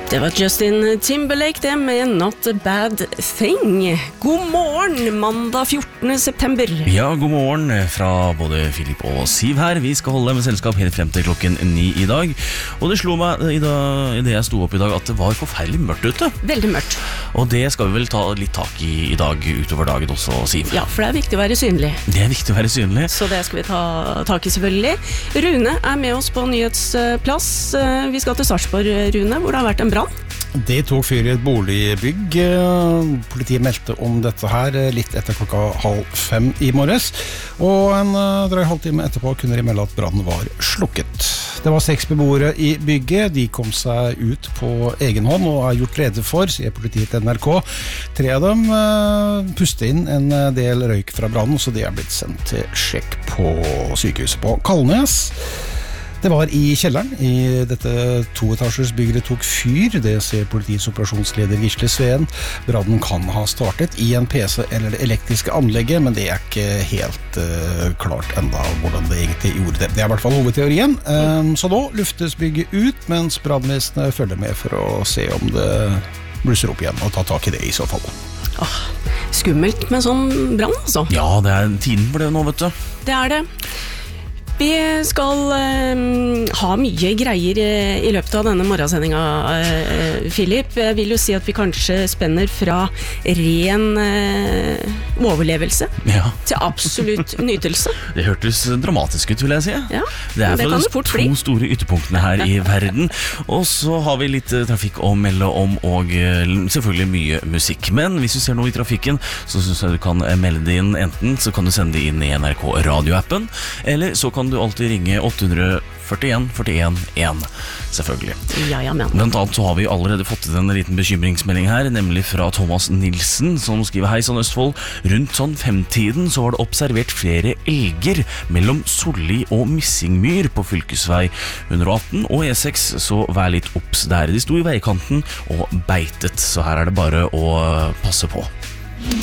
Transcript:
Det var Justin Timberlake det med Not a Bad Thing. God morgen, mandag 14. september. Ja, god morgen fra både Philip og Siv her. Vi skal holde med selskap helt frem til klokken 9 i dag. Og det slo meg i det jeg sto opp i dag at det var forferdelig mørkt ute. Veldig mørkt. Og det skal vi vel ta litt tak i dag utover dagen også, Siv. Ja, for det er viktig å være synlig. Det er viktig å være synlig. Så det skal vi ta tak i selvfølgelig. Rune er med oss på nyhetsplass. Vi skal til Sarpsborg, Rune, hvor det har vært en brann. Det tok fyr i et boligbygg. Politiet meldte om dette her litt etter klokka 4:30 i morges. Og en drøy halvtime etterpå kunne de melde at brannen var slukket. Det var 6 beboere i bygget. De kom seg ut på egen hånd og er gjort rede for, sier politiet til NRK. 3 av dem pustet inn en del røyk fra brannen, så de er blitt sendt til sjekk på sykehuset på Kalnes. Det var i kjelleren i dette 2-etasjers bygget tok fyr. Det ser politiets operasjonsleder Gisle Sveen. Brannen kan ha startet i en PC eller det elektriske anlegget, men det er ikke helt klart enda hvordan det egentlig gjorde det. Det er i hvert fall hovedteorien. Så nå luftes bygget ut, mens brannvesenet følger med for å se om det blusser opp igjen og ta tak i det i så fall. Skummelt med sånn brann, altså. Ja, det er tiden for det nå, vet du. Det er det. Vi skal ha mye greier i løpet av denne morgensendingen, Philip. Jeg vil jo si at vi kanskje spenner fra ren overlevelse til absolutt nytelse. Det hørtes dramatisk ut, vil jeg si. Ja, det er kan det fra fort de bli. 2 store ytterpunktene her i verden. Og så har vi litt trafikk å melde om, og selvfølgelig mye musikk. Men hvis du ser noe i trafikken, så synes jeg du kan melde det inn. Enten så kan du sende det inn i NRK radioappen, eller så kan du alltid ringe 841 41 1, selvfølgelig. Ja, men. Blant annet så har vi allerede fått en liten bekymringsmelding her, nemlig fra Thomas Nilsen, som skriver: Hei sann Østfold, rundt sånn 5-tiden så var det observert flere elger mellom Solli og Missingmyr på fylkesvei 118 og E6, så vær litt obs der. De sto i veikanten og beitet, så her er det bare å passe på.